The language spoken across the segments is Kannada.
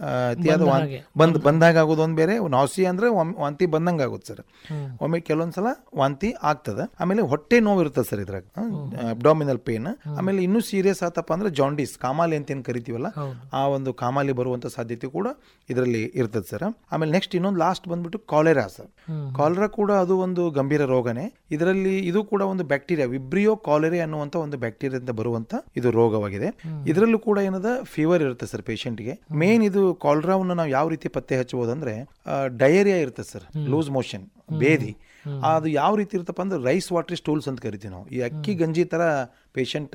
ಅತಿಯಾದ ಬಂದಾಗ ಆಗೋದು ಒಂದು ಬೇರೆ, ನಾಸಿ ಅಂದರೆ ವಾಂತಿ ಬಂದಂಗೆ ಆಗುತ್ತೆ ಸರ್. ಒಮ್ಮೆ ಕೆಲವೊಂದ್ಸಲ ವಾಂತಿ ಆಗ್ತದೆ. ಆಮೇಲೆ ಹೊಟ್ಟೆ ನೋವು ಇರ್ತದೆ ಸರ್ ಇದ್ರಾಗ, ಅಬ್ಡಾಮಿನಲ್ ಪೇನ್. ಆಮೇಲೆ ಇನ್ನೂ ಸೀರಿಯಸ್ ಆತಪ್ಪ ಅಂದ್ರೆ ಜಾಂಡೀಸ್, ಕಾಮಾಲಿ ಅಂತ ಏನು ಕರಿತೀವಲ್ಲ, ಆ ಒಂದು ಕಾಮಾಲಿ ಬರುವಂಥ ಸಾಧ್ಯತೆ ಕೂಡ ಇದರಲ್ಲಿ ಇರ್ತದೆ ಸರ್. ಆಮೇಲೆ ನೆಕ್ಸ್ಟ್ ಇನ್ನೊಂದು ಲಾಸ್ಟ್ ಬಂದ್ಬಿಟ್ಟು ಕಾಲೆರಾ ಸರ್. ಕಾಲೆರಾ ಕೂಡ ಅದು ಒಂದು ಗಂಭೀರ ರೋಗನೇ. ಇದರಲ್ಲಿ ಇದು ಕೂಡ ಒಂದು ಬ್ಯಾಕ್ಟೀರಿಯಾ, ವಿಬ್ರಿಯೋ ಕಾಲೆರೆ ಅನ್ನುವಂಥ ಒಂದು ಬ್ಯಾಕ್ಟೀರಿಯಾದಿಂದ ಬರುವಂಥ ಇದು ರೋಗವಾಗಿದೆ. ಇದರಲ್ಲೂ ಕೂಡ ಏನದ ಫೀವರ್ ಇರುತ್ತೆ ಸರ್ ಪೇಷಂಟ್ಗೆ. ಮೇನ್ ಇದು ಕಾಲರಾವನ್ನು ನಾವು ಯಾವ ರೀತಿ ಪತ್ತೆ ಹಚ್ಚಬಹುದು ಅಂದ್ರೆ, ಡಯೇರಿಯಾ ಇರುತ್ತೆ ಸರ್, ಲೂಸ್ ಮೋಷನ್, ಬೇದಿ. ಅದು ಯಾವ ರೀತಿ ಇರುತ್ತಪ್ಪ ಅಂದ್ರೆ ರೈಸ್ ವಾಟರ್ ಸ್ಟೂಲ್ಸ್ ಅಂತ ಕರಿತೀವಿ ನಾವು. ಈ ಅಕ್ಕಿ ಗಂಜಿ ತರ ಪೇಷಂಟ್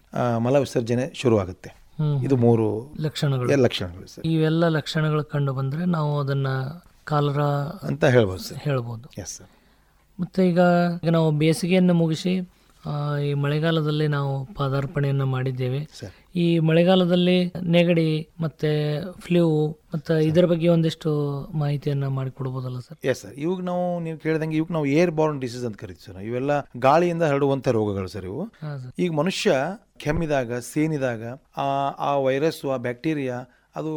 ಮಲ ವಿಸರ್ಜನೆ ಶುರು ಆಗುತ್ತೆ. ಇದು 3 ಲಕ್ಷಣಗಳು ಸರ್. ಇವೆಲ್ಲ ಲಕ್ಷಣಗಳು ಕಂಡು ಬಂದ್ರೆ ನಾವು ಅದನ್ನ ಕಾಲರಾ ಅಂತ ಹೇಳ್ಬೋದು ಸರ್. Yes sir. ಮತ್ತೆ ಈಗ ನಾವು ಬೇಸಿಗೆಯನ್ನು ಮುಗಿಸಿ ಈ ಮಳೆಗಾಲದಲ್ಲಿ ನಾವು ಪಾದಾರ್ಪಣೆಯನ್ನು ಮಾಡಿದ್ದೇವೆ. ಈ ಮಳೆಗಾಲದಲ್ಲಿ ನೆಗಡಿ ಮತ್ತೆ ಫ್ಲೂ ಮತ್ತೆ ಇದರ ಬಗ್ಗೆ ಒಂದಿಷ್ಟು ಮಾಹಿತಿಯನ್ನ ಮಾಡಿಕೊಡ್ಬೋದಲ್ಲ ಸರ್? Yes sir. ಇವಾಗ ನೀವು ಕೇಳಿದಂಗೆ ಇವಾಗ ನಾವು ಏರ್ ಬಾರ್ನ್ ಡಿಸೀಸ್ ಅಂತ ಕರಿತೀವಿ ಸರ್. ಇವೆಲ್ಲ ಗಾಳಿಯಿಂದ ಹರಡುವಂತ ರೋಗಗಳು ಸರ್ ಇವು. ಈಗ ಮನುಷ್ಯ ಕೆಮ್ಮಿದಾಗ, ಸೇನಿದಾಗ ಆ ವೈರಸ್, ಆ ಬ್ಯಾಕ್ಟೀರಿಯಾ ಅದು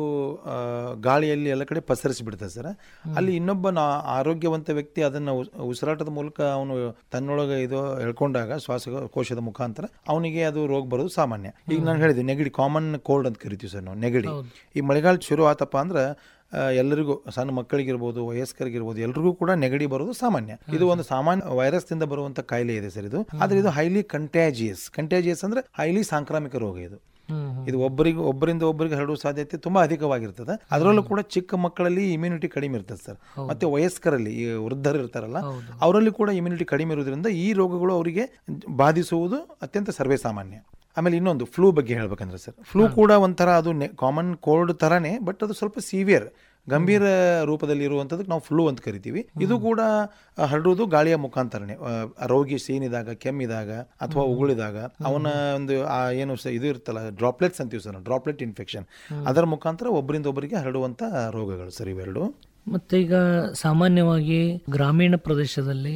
ಗಾಳಿಯಲ್ಲಿ ಎಲ್ಲ ಕಡೆ ಪಸರಿಸಿ ಬಿಡ್ತದೆ ಸರ್. ಅಲ್ಲಿ ಇನ್ನೊಬ್ಬ ಆರೋಗ್ಯವಂತ ವ್ಯಕ್ತಿ ಅದನ್ನು ಉಸಿರಾಟದ ಮೂಲಕ ಅವನು ತನ್ನೊಳಗೆ ಇದು ಎಳ್ಕೊಂಡಾಗ ಶ್ವಾಸಕೋಶದ ಮುಖಾಂತರ ಅವನಿಗೆ ಅದು ರೋಗ ಬರೋದು ಸಾಮಾನ್ಯ. ಈಗ ನಾನು ಹೇಳಿದೆ ನೆಗಡಿ, ಕಾಮನ್ ಕೋಲ್ಡ್ ಅಂತ ಕರಿತೀವಿ ಸರ್ ನಾವು. ನೆಗಡಿ ಈ ಮಳೆಗಾಲ ಶುರು ಆತಪ್ಪ ಅಂದ್ರೆ ಎಲ್ಲರಿಗೂ, ಸಣ್ಣ ಮಕ್ಕಳಿಗಿರ್ಬೋದು, ವಯಸ್ಕರಿಗಿರ್ಬೋದು, ಎಲ್ರಿಗೂ ಕೂಡ ನೆಗಡಿ ಬರೋದು ಸಾಮಾನ್ಯ. ಇದು ಒಂದು ಸಾಮಾನ್ಯ ವೈರಸ್ನಿಂದ ಬರುವಂತ ಕಾಯಿಲೆ ಇದೆ ಸರ್ ಇದು. ಆದ್ರೆ ಇದು ಹೈಲಿ ಕಂಟ್ಯಾಜಿಯಸ್ ಅಂದ್ರೆ ಹೈಲಿ ಸಾಂಕ್ರಾಮಿಕ ರೋಗ ಇದು. ಇದು ಒಬ್ಬರಿಂದ ಒಬ್ಬರಿಗೆ ಹರಡುವ ಸಾಧ್ಯತೆ ತುಂಬಾ ಅಧಿಕವಾಗಿರ್ತದೆ. ಅದರಲ್ಲೂ ಕೂಡ ಚಿಕ್ಕ ಮಕ್ಕಳಲ್ಲಿ ಇಮ್ಯುನಿಟಿ ಕಡಿಮೆ ಇರ್ತದೆ ಸರ್. ಮತ್ತೆ ವಯಸ್ಕರಲ್ಲಿ, ಈ ವೃದ್ಧರು ಇರ್ತಾರಲ್ಲ, ಅವರಲ್ಲಿ ಕೂಡ ಇಮ್ಯುನಿಟಿ ಕಡಿಮೆ ಇರೋದ್ರಿಂದ ಈ ರೋಗಗಳು ಅವರಿಗೆ ಬಾಧಿಸುವುದು ಅತ್ಯಂತ ಸರ್ವೇ ಸಾಮಾನ್ಯ. ಆಮೇಲೆ ಇನ್ನೊಂದು ಫ್ಲೂ ಬಗ್ಗೆ ಹೇಳ್ಬೇಕಂದ್ರೆ ಸರ್, ಫ್ಲೂ ಕೂಡ ಒಂಥರ ಅದು ಕಾಮನ್ ಕೋಲ್ಡ್ ತರಾನೇ, ಬಟ್ ಅದು ಸ್ವಲ್ಪ ಸಿವಿಯರ್, ಗಂಭೀರ ರೂಪದಲ್ಲಿ ಇರುವಂಥದ್ದಕ್ಕೆ ನಾವು ಫ್ಲೂ ಅಂತ ಕರಿತೀವಿ. ಇದು ಕೂಡ ಹರಡುವುದು ಗಾಳಿಯ ಮುಖಾಂತರನೇ. ರೋಗಿ ಸೀನಿದಾಗ, ಕೆಮ್ಮಿದಾಗ ಅಥವಾ ಉಗುಳಿದಾಗ ಅವನ ಒಂದು ಏನು ಇದು ಇರುತ್ತಲ್ಲ, ಡ್ರಾಪ್ಲೆಟ್ಸ್ ಅಂತೀವಿ ಸರ್, ಡ್ರಾಪ್ಲೆಟ್ ಇನ್ಫೆಕ್ಷನ್, ಅದರ ಮುಖಾಂತರ ಒಬ್ಬರಿಂದ ಒಬ್ಬರಿಗೆ ಹರಡುವಂಥ ರೋಗಗಳು ಸರ್ ಇವೆರಡು. ಮತ್ತೆ ಈಗ ಸಾಮಾನ್ಯವಾಗಿ ಗ್ರಾಮೀಣ ಪ್ರದೇಶದಲ್ಲಿ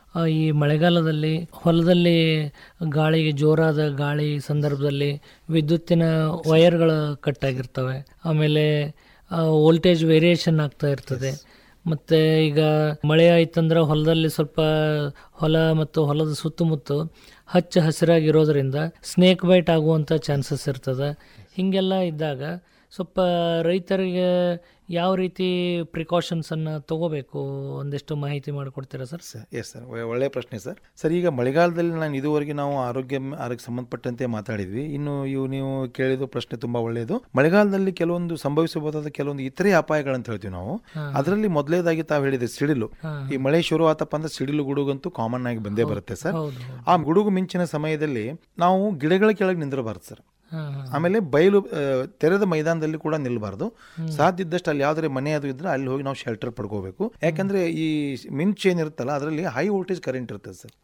ಈ ಮಳೆಗಾಲದಲ್ಲಿ ಹೊಲದಲ್ಲಿ ಗಾಳಿಗೆ, ಜೋರಾದ ಗಾಳಿ ಸಂದರ್ಭದಲ್ಲಿ ವಿದ್ಯುತ್ತಿನ ವೈರ್ಗಳು ಕಟ್ಟಾಗಿರ್ತವೆ. ಆಮೇಲೆ ವೋಲ್ಟೇಜ್ ವೇರಿಯೇಷನ್ ಆಗ್ತಾ ಇರ್ತದೆ. ಮತ್ತು ಈಗ ಮಳೆ ಆಯ್ತಂದ್ರೆ ಹೊಲದಲ್ಲಿ ಸ್ವಲ್ಪ ಹೊಲ ಮತ್ತು ಹೊಲದ ಸುತ್ತಮುತ್ತ ಹಚ್ಚ ಹಸಿರಾಗಿರೋದ್ರಿಂದ ಸ್ನೇಕ್ ಬೈಟ್ ಆಗುವಂಥ ಚಾನ್ಸಸ್ ಇರ್ತದೆ. ಹೀಗೆಲ್ಲ ಇದ್ದಾಗ ಸ್ವಲ್ಪ ರೈತರಿಗೆ ಯಾವ ರೀತಿ ಪ್ರಿಕಾಷನ್ಸನ್ನು ತಗೋಬೇಕು, ಒಂದಿಷ್ಟು ಮಾಹಿತಿ ಮಾಡಿಕೊಡ್ತೀರಾ ಸರ್? ಎಸ್ ಸರ್, ಒಳ್ಳೆಯ ಪ್ರಶ್ನೆ ಸರ್. ಸರ್, ಈಗ ಮಳೆಗಾಲದಲ್ಲಿ ನಾನು ಇದುವರೆಗೆ ನಾವು ಆರೋಗ್ಯ ಸಂಬಂಧಪಟ್ಟಂತೆ ಮಾತಾಡಿದ್ವಿ. ಇನ್ನು ನೀವು ಕೇಳಿದ ಪ್ರಶ್ನೆ ತುಂಬಾ ಒಳ್ಳೆಯದು. ಮಳೆಗಾಲದಲ್ಲಿ ಕೆಲವೊಂದು ಸಂಭವಿಸಬಹುದಾದ ಕೆಲವೊಂದು ಇತರೆ ಅಪಾಯಗಳಂತ ಹೇಳ್ತೀವಿ ನಾವು. ಅದರಲ್ಲಿ ಮೊದಲೇದಾಗಿ ತಾವು ಹೇಳಿದೆ ಸಿಡಿಲು. ಈ ಮಳೆ ಶುರು ಆತಪ್ಪ ಅಂದ್ರೆ ಸಿಡಿಲು ಗುಡುಗಂತೂ ಕಾಮನ್ ಆಗಿ ಬಂದೇ ಬರುತ್ತೆ ಸರ್. ಆ ಗುಡುಗು ಮಿಂಚಿನ ಸಮಯದಲ್ಲಿ ನಾವು ಗಿಡಗಳ ಕೆಳಗೆ ನಿಂದಿರಬಾರ್ದು ಸರ್. ಆಮೇಲೆ ಬಯಲು ತೆರೆದ ಮೈದಾನದಲ್ಲಿ ಕೂಡ ನಿಲ್ಬಾರ್ದು. ಸಾಧ್ಯ ಇದ್ದಷ್ಟು ಅಲ್ಲಿ ಯಾವ್ದಾರೆ ಮನೆ ಅದು ಇದ್ರೆ ಅಲ್ಲಿ ಹೋಗಿ ನಾವು ಶೆಲ್ಟರ್ ಪಡ್ಕೋಬೇಕು. ಯಾಕಂದ್ರೆ ಈ ಮಿಂಚ್ ಏನಿರುತ್ತಲ್ಲ ಅದರಲ್ಲಿ ಹೈ ವೋಲ್ಟೇಜ್ ಕರೆಂಟ್ ಇರ್ತದೆ ಸರ್.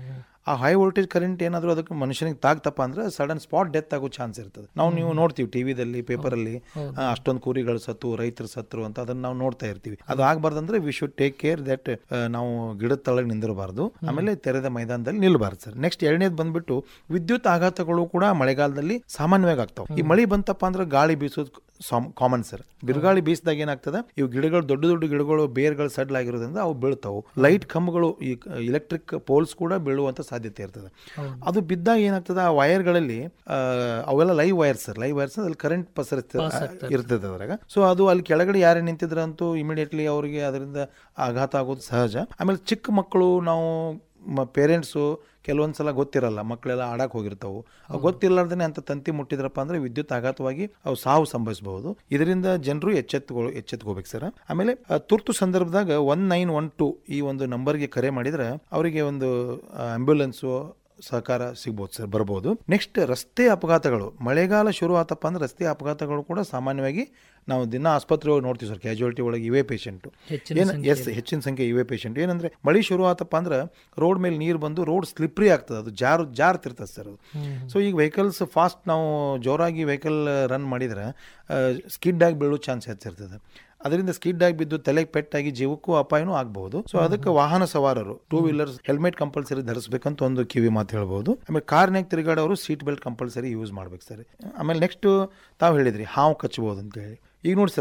ಆ ಹೈ ವೋಲ್ಟೇಜ್ ಕರೆಂಟ್ ಏನಾದರೂ ಅದಕ್ಕೆ ಮನುಷ್ಯನಿಗೆ ತಾಗ್ತಪ್ಪ ಅಂದ್ರೆ ಸಡನ್ ಸ್ಪಾಟ್ ಡೆತ್ ಆಗೋ ಚಾನ್ಸ್ ಇರ್ತದೆ. ನೀವು ನೋಡ್ತೀವಿ ಟಿವಿದಲ್ಲಿ, ಪೇಪರಲ್ಲಿ ಅಷ್ಟೊಂದು ಕೂರಿಗಳು ಸತ್ತು, ರೈತರು ಸತ್ರು ಅಂತ ಅದನ್ನ ನಾವು ನೋಡ್ತಾ ಇರ್ತೀವಿ. ಅದು ಆಗ್ಬಾರ್ದಂದ್ರೆ we should take care that ನಾವು ಗಿಡದ ತಳಗೆ ನಿಂದಿರಬಾರ್ದು, ಆಮೇಲೆ ತೆರೆದ ಮೈದಾನದಲ್ಲಿ ನಿಲ್ಬಾರ್ದು ಸರ್. ನೆಕ್ಸ್ಟ್ ಎರಡನೇದು ಬಂದ್ಬಿಟ್ಟು ವಿದ್ಯುತ್ ಆಘಾತಗಳು ಕೂಡ ಮಳೆಗಾಲದಲ್ಲಿ ಸಾಮಾನ್ಯವಾಗಿ ಆಗ್ತಾವೆ. ಈ ಮಳೆ ಬಂತಪ್ಪ ಅಂದ್ರೆ ಗಾಳಿ ಬೀಸೋದು ಕಾಮನ್ ಸರ್. ಬಿರುಗಾಳಿ ಬೀಸಿದಾಗ ಏನಾಗ್ತದೆ, ಇವು ಗಿಡಗಳು ದೊಡ್ಡ ದೊಡ್ಡ ಗಿಡಗಳು ಬೇರ್ಗಳು ಸಡ್ಲ್ ಆಗಿರೋದ್ರಿಂದ ಅವು ಬೀಳ್ತಾವು. ಲೈಟ್ ಕಂಬಗಳು, ಈ ಎಲೆಕ್ಟ್ರಿಕ್ ಪೋಲ್ಸ್ ಕೂಡ ಬೀಳುವಂತ ಸಾಧ್ಯತೆ ಇರ್ತದೆ. ಅದು ಬಿದ್ದಾಗ ಏನಾಗ್ತದೆ, ಆ ವೈರ್ಗಳಲ್ಲಿ ಅವೆಲ್ಲ ಲೈವ್ ವೈರ್ಸ್ ಅದ್ರಲ್ಲಿ ಕರೆಂಟ್ ಇರ್ತದೆ ಅದ್ರಾಗ. ಸೊ ಅದು ಅಲ್ಲಿ ಕೆಳಗಡೆ ಯಾರೇ ನಿಂತಿದ್ರಂತೂ ಇಮಿಡಿಯೇಟ್ಲಿ ಅವರಿಗೆ ಅದರಿಂದ ಆಘಾತ ಆಗೋದು ಸಹಜ. ಆಮೇಲೆ ಚಿಕ್ಕ ಮಕ್ಕಳು, ನಾವು ಪೇರೆಂಟ್ಸು ಕೆಲವೊಂದ್ಸಲ ಗೊತ್ತಿರಲ್ಲ, ಮಕ್ಕಳೆಲ್ಲ ಆಡಕ್ಕೆ ಹೋಗಿರ್ತಾವು, ಗೊತ್ತಿರ್ಲಾರ್ದೇ ಅಂತ ತಂತಿ ಮುಟ್ಟಿದ್ರಪ್ಪ ಅಂದ್ರೆ ವಿದ್ಯುತ್ ಆಘಾತವಾಗಿ ಅವು ಸಾವು ಸಂಭವಿಸಬಹುದು. ಇದರಿಂದ ಜನರು ಎಚ್ಚೆತ್ಕೋಬೇಕು ಸರ್. ಆಮೇಲೆ ತುರ್ತು ಸಂದರ್ಭದಾಗ 1912 ಈ ಒಂದು ನಂಬರ್ಗೆ ಕರೆ ಮಾಡಿದ್ರೆ ಅವರಿಗೆ ಒಂದು ಆಂಬ್ಯುಲೆನ್ಸು ಸಹಕಾರ ಸಿಗ್ಬೋದು ಸರ್, ಬರ್ಬೋದು. ನೆಕ್ಸ್ಟ್ ರಸ್ತೆ ಅಪಘಾತಗಳು. ಮಳೆಗಾಲ ಶುರು ಆತಪ್ಪ ಅಂದ್ರೆ ರಸ್ತೆ ಅಪಘಾತಗಳು ಕೂಡ ಸಾಮಾನ್ಯವಾಗಿ ನಾವು ದಿನ ಆಸ್ಪತ್ರೆ ಒಳಗೆ ನೋಡ್ತೀವಿ ಸರ್. ಕ್ಯಾಜುಯಾಲಿಟಿ ಒಳಗೆ ಇವೇ ಪೇಷಂಟ್ ಹೆಚ್ಚಿನ ಸಂಖ್ಯೆ ಇವೇ ಪೇಷಂಟ್. ಏನಂದ್ರೆ ಮಳೆ ಶುರು ಆತಪ್ಪ ಅಂದ್ರೆ ರೋಡ್ ಮೇಲೆ ನೀರು ಬಂದು ರೋಡ್ ಸ್ಲಿಪ್ರಿ ಆಗ್ತದೆ, ಅದು ಜಾರ್ತಿರ್ತದೆ ಸರ್ ಅದು. ಸೊ ಈಗ ವೆಹಿಕಲ್ಸ್ ಫಾಸ್ಟ್ ನಾವು ಜೋರಾಗಿ ವೆಹಿಕಲ್ ರನ್ ಮಾಡಿದ್ರೆ ಸ್ಕಿಡ್ ಆಗಿ ಬೀಳೋ ಚಾನ್ಸ್ ಹೆಚ್ಚಿರ್ತದೆ. ಅದರಿಂದ ಸ್ಕಿಡ್ ಆಗಿ ಬಿದ್ದು ತಲೆಗೆ ಪೆಟ್ಟಾಗಿ ಜೀವಕ್ಕೂ ಅಪಾಯನೂ ಆಗಬಹುದು. ಸೊ ಅದಕ್ಕೆ ವಾಹನ ಸವಾರರು, 2 ವೀಲರ್ಸ್ ಹೆಲ್ಮೆಟ್ ಕಂಪಲ್ಸರಿ ಧರಿಸಬೇಕಂತ ಒಂದು ಕಿವಿ ಮಾತು ಹೇಳ್ಬೋದು. ಆಮೇಲೆ ಕಾರ್ನಾಗ ತಿರುಗಾಡೋರು ಸೀಟ್ ಬೆಲ್ಟ್ ಕಂಪಲ್ಸರಿ ಯೂಸ್ ಮಾಡ್ಬೇಕು ಸರ್. ಆಮೇಲೆ ನೆಕ್ಸ್ಟ್ ತಾವು ಹೇಳಿದ್ರಿ ಹಾವು ಕಚ್ಚಬಹುದು ಅಂತ ಹೇಳಿ. ಈಗ ನೋಡಿ ಸರ್,